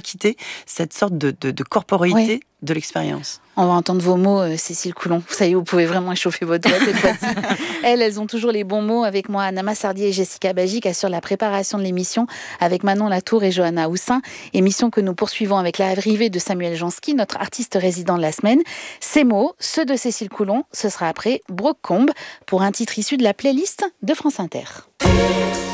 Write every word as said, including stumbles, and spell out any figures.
quitter cette sorte de, de, de corporéité ouais. de l'expérience. On va entendre vos mots, euh, Cécile Coulon. Ça y est, vous pouvez vraiment échauffer votre voix cette fois-ci. Elles, elles ont toujours les bons mots. Avec moi, Anna Massardier et Jessica Bagy, qui assurent la préparation de l'émission avec Manon Latour et Johanna Houssin. Émission que nous poursuivons avec l'arrivée de Samuel Jansky, notre artiste résident de la semaine. Ces mots, ceux de Cécile Coulon, ce sera après Brocombe pour un titre issu de la playlist de France Inter.